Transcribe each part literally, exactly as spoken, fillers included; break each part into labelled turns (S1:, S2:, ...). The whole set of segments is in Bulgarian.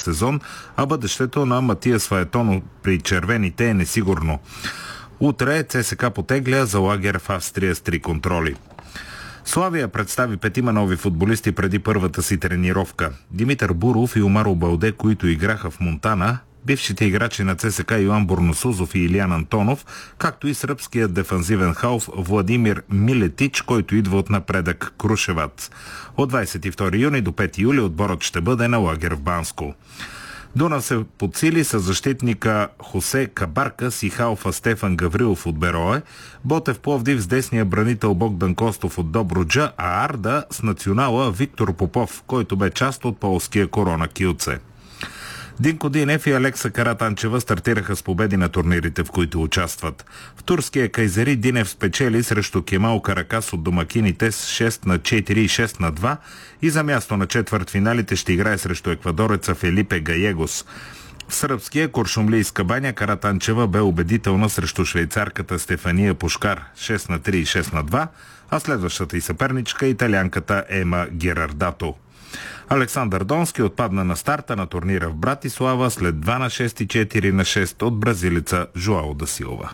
S1: сезон, а бъдещето на Матиас Фаетон при червените е несигурно. Утре ЦСКА потегля за лагер в Австрия с три контроли. Славия представи петима нови футболисти преди първата си тренировка. Димитър Буров и Омаро Балде, които играха в Монтана, бившите играчи на ЦСКА Йоан Борносузов и Илиян Антонов, както и сръбският дефанзивен халф Владимир Милетич, който идва от напредък Крушевац. От двадесет и втори юни до пети юли отборът ще бъде на лагер в Банско. Дунав се подсили с защитника Хосе Кабаркас и халфа Стефан Гаврилов от Берое, Ботев Пловдив с десния бранител Богдан Костов от Добруджа, а Арда с национала Виктор Попов, който бе част от полския Корона Килце. Динко Динев и Алекса Каратанчева стартираха с победи на турнирите, в които участват. В турския Кайзери Динев спечели срещу Кемал Каракас от домакините с шест на четири и шест на два и за място на четвъртфиналите ще играе срещу еквадореца Фелипе Гаегос. В сръбския Куршумлийска баня Каратанчева бе убедителна срещу швейцарката Стефания Пушкар шест на три и шест на два, а следващата и съперничка италианката Ема Герардато. Александър Донски отпадна на старта на турнира в Братислава след два на шест и четири на шест от бразилеца Жоао да Силва.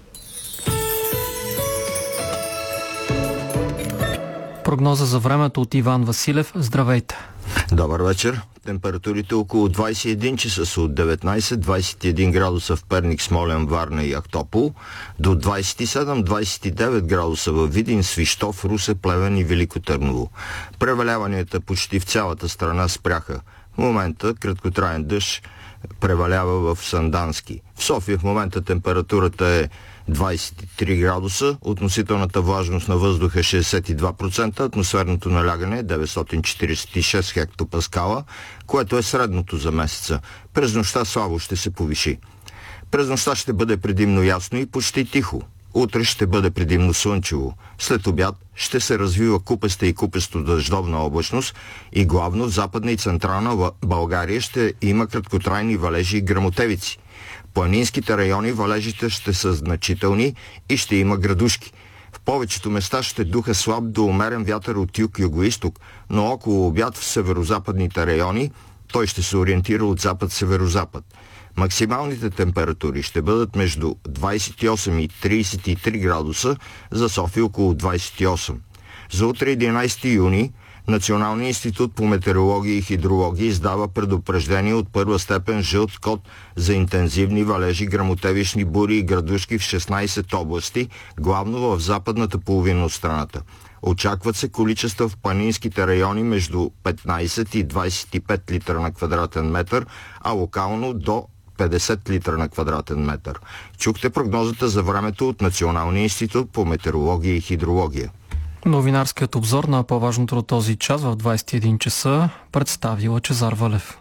S2: Прогноза за времето от Иван Василев. Здравейте!
S3: Добър вечер. Температурите около двадесет и един часа са от деветнадесет до двадесет и един градуса в Перник, Смолян, Варна и Ахтопол, до двадесет и седем до двадесет и девет градуса в Видин, Свищов, Русе, Плевен и Велико Търново. Преваляванията почти в цялата страна спряха. В момента краткотраен дъжд превалява в Сандански. В София в момента температурата е двадесет и три градуса, относителната влажност на въздуха е шестдесет и два процента, атмосферното налягане е деветстотин четиридесет и шест хектопаскала, което е средното за месеца. През нощта слабо ще се повиши. През нощта ще бъде предимно ясно и почти тихо. Утре ще бъде предимно слънчево. След обяд ще се развива купеста и купесто дъждовна облачност и главно в Западна и Централна България ще има краткотрайни валежи и гръмотевици. В планинските райони валежите ще са значителни и ще има градушки. В повечето места ще духа слаб до умерен вятър от юг-югоизток, но около обяд в северозападните райони той ще се ориентира от запад-северозапад. Максималните температури ще бъдат между двадесет и осем и тридесет и три градуса, за София около двадесет и осем. За утре единадесети юни Националният институт по метеорология и хидрология издава предупреждение от първа степен жълт код за интензивни валежи, гръмотевични бури и градушки в шестнадесет области, главно в западната половина от страната. Очакват се количества в планинските райони между петнадесет и двадесет и пет литра на квадратен метър, а локално до петдесет литра на квадратен метър. Чухте прогнозата за времето от Националния институт по метеорология и хидрология.
S2: Новинарският обзор на по-важното от този час в двадесет и един часа представи Лъчезар Валев.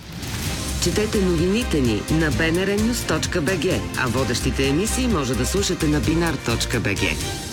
S4: Четете новините ни на би ен ар нюз точка би джи, а водещите емисии може да слушате на бинар точка би джи.